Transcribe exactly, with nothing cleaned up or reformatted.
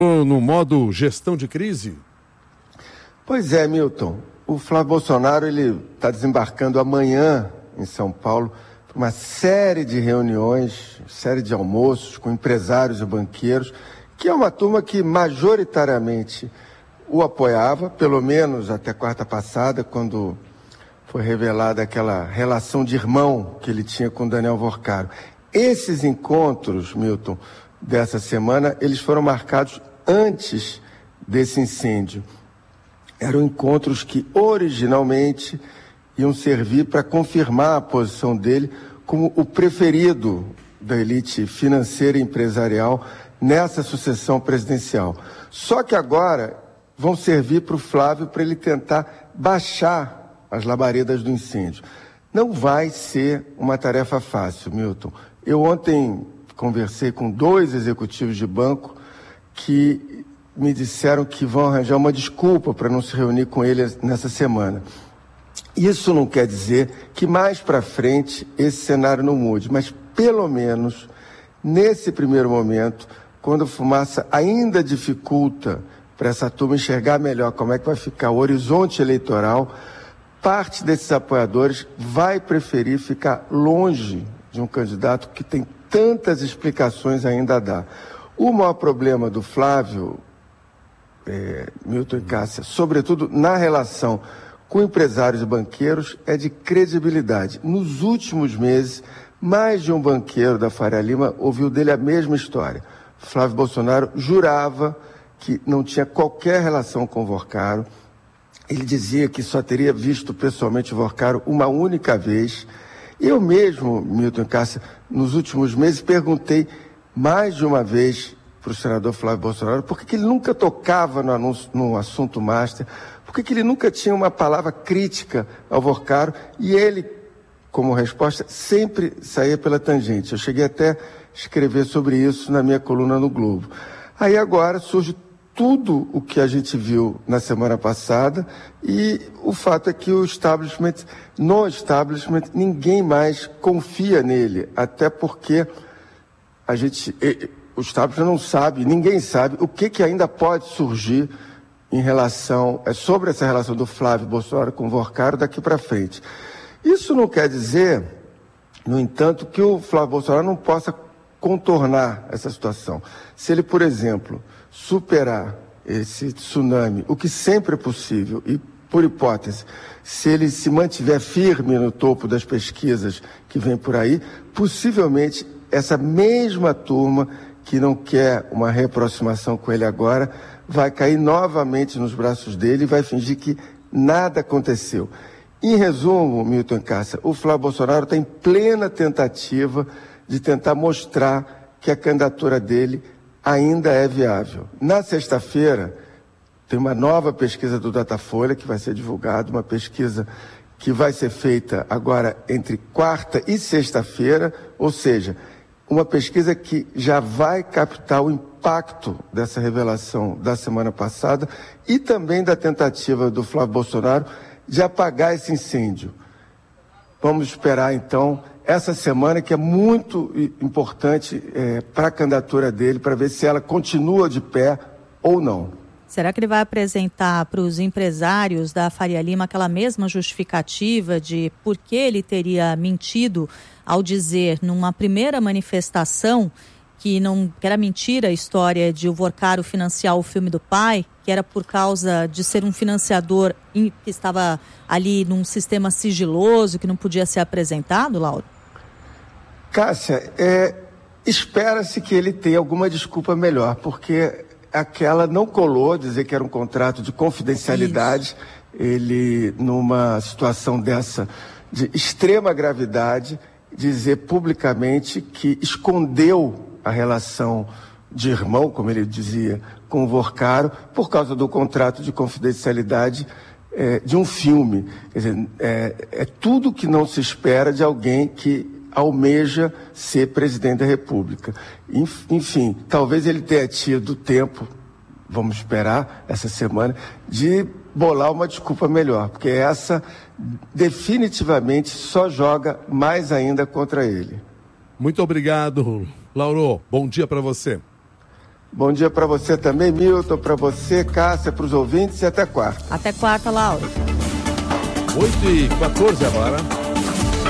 No modo gestão de crise? Pois é, Milton. O Flávio Bolsonaro ele está desembarcando amanhã em São Paulo para uma série de reuniões, série de almoços com empresários e banqueiros, que é uma turma que majoritariamente o apoiava, pelo menos até quarta passada, quando foi revelada aquela relação de irmão que ele tinha com Daniel Worcaro. Esses encontros, Milton, dessa semana, eles foram marcados antes desse incêndio. Eram encontros que originalmente iam servir para confirmar a posição dele como o preferido da elite financeira e empresarial nessa sucessão presidencial. Só que agora vão servir para o Flávio para ele tentar baixar as labaredas do incêndio. Não vai ser uma tarefa fácil, Milton. Eu ontem conversei com dois executivos de banco que me disseram que vão arranjar uma desculpa para não se reunir com ele nessa semana. Isso não quer dizer que mais para frente esse cenário não mude, mas pelo menos nesse primeiro momento, quando a fumaça ainda dificulta para essa turma enxergar melhor como é que vai ficar o horizonte eleitoral, parte desses apoiadores vai preferir ficar longe de um candidato que tem tantas explicações ainda a dar. O maior problema do Flávio, é, Milton e Cássia, sobretudo na relação com empresários e banqueiros, é de credibilidade. Nos últimos meses, mais de um banqueiro da Faria Lima ouviu dele a mesma história. Flávio Bolsonaro jurava que não tinha qualquer relação com o Worcaro. Ele dizia que só teria visto pessoalmente o Worcaro uma única vez. Eu mesmo, Milton e Cássia, nos últimos meses perguntei mais de uma vez para o senador Flávio Bolsonaro por que, que ele nunca tocava no, anúncio, no assunto master, por que, que ele nunca tinha uma palavra crítica ao Worcaro, e ele, como resposta, sempre saía pela tangente. Eu cheguei até a escrever sobre isso na minha coluna no Globo. Aí agora surge tudo o que a gente viu na semana passada, e o fato é que o establishment, no establishment, ninguém mais confia nele, até porque a gente, o establishment não sabe, ninguém sabe o que, que ainda pode surgir em relação, é, sobre essa relação do Flávio Bolsonaro com o Worcaro daqui para frente. Isso não quer dizer, no entanto, que o Flávio Bolsonaro não possa contornar essa situação. Se ele, por exemplo, superar esse tsunami, o que sempre é possível, e por hipótese, se ele se mantiver firme no topo das pesquisas que vem por aí, possivelmente essa mesma turma que não quer uma reaproximação com ele agora vai cair novamente nos braços dele e vai fingir que nada aconteceu. Em resumo, Milton Cássia, o Flávio Bolsonaro está em plena tentativa de tentar mostrar que a candidatura dele ainda é viável. Na sexta-feira, tem uma nova pesquisa do Datafolha que vai ser divulgada, uma pesquisa que vai ser feita agora entre quarta e sexta-feira, ou seja, uma pesquisa que já vai captar o impacto dessa revelação da semana passada e também da tentativa do Flávio Bolsonaro de apagar esse incêndio. Vamos esperar, então, essa semana, que é muito importante é, para a candidatura dele, para ver se ela continua de pé ou não. Será que ele vai apresentar para os empresários da Faria Lima aquela mesma justificativa de por que ele teria mentido ao dizer, numa primeira manifestação, que, não, que era mentira a história de o Worcaro financiar o filme do pai, que era por causa de ser um financiador que estava ali num sistema sigiloso, que não podia ser apresentado, Lauro? Cássia, é, espera-se que ele tenha alguma desculpa melhor, porque aquela não colou, dizer que era um contrato de confidencialidade. Isso. Ele, numa situação dessa de extrema gravidade, dizer publicamente que escondeu a relação de irmão, como ele dizia, com o Worcaro, por causa do contrato de confidencialidade é, de um filme. Quer dizer, é, é tudo que não se espera de alguém que almeja ser presidente da República. Enfim, talvez ele tenha tido tempo, vamos esperar essa semana, de bolar uma desculpa melhor, porque essa definitivamente só joga mais ainda contra ele. Muito obrigado, Lauro. Bom dia para você. Bom dia para você também, Milton, para você, Cássia, para os ouvintes e até quarta. Até quarta, Laura. oito e quatorze agora.